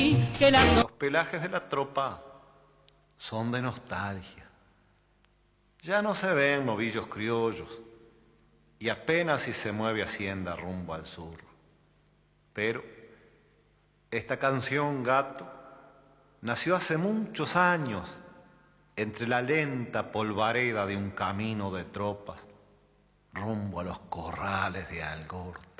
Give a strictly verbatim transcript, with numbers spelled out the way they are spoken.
que la... Los pelajes de la tropa son de nostalgia. Ya no se ven novillos criollos y apenas si se mueve Hacienda rumbo al sur. Pero esta canción, gato, nació hace muchos años entre la lenta polvareda de un camino de tropas rumbo a los corrales de Algorta.